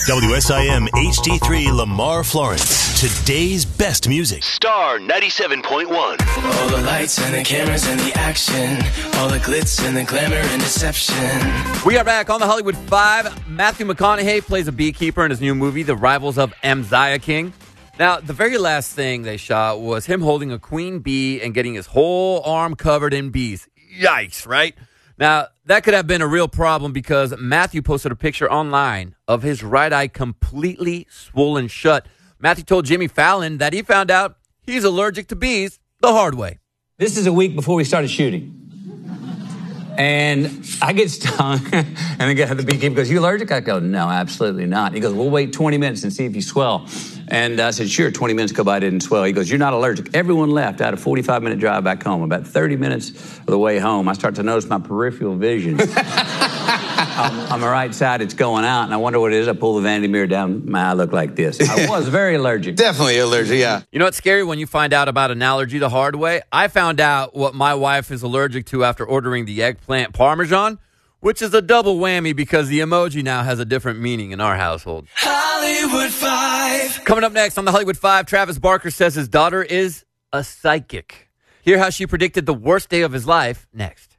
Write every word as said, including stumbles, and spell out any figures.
W S I M H D three Lamar, Florence. Today's best music. Star ninety-seven point one. All the lights and the cameras and the action. All the glitz and the glamour and deception. We are back on the Hollywood Five. Matthew McConaughey plays a beekeeper in his new movie, The Rivals of Amziah King. Now, the very last thing they shot was him holding a queen bee and getting his whole arm covered in bees. Yikes, right? Now, that could have been a real problem because Matthew posted a picture online of his right eye completely swollen shut. Matthew told Jimmy Fallon that he found out he's allergic to bees the hard way. This is a week before we started shooting. And I get stung, and the guy, the beekeeper goes, "You allergic?" I go, "No, absolutely not." He goes, "We'll wait twenty minutes and see if you swell." And I said, "Sure." twenty minutes go by, I didn't swell. He goes, "You're not allergic." Everyone left. I had a forty-five minute drive back home. About thirty minutes of the way home, I start to notice my peripheral vision. um, on the right side, it's going out, and I wonder what it is. I pull the vanity mirror down. My eye looked like this. I was very allergic. Definitely allergic, yeah. You know what's scary when you find out about an allergy the hard way? I found out what my wife is allergic to after ordering the eggplant parmesan, which is a double whammy because the emoji now has a different meaning in our household. Hollywood Five. Coming up next on the Hollywood Five, Travis Barker says his daughter is a psychic. Hear how she predicted the worst day of his life next.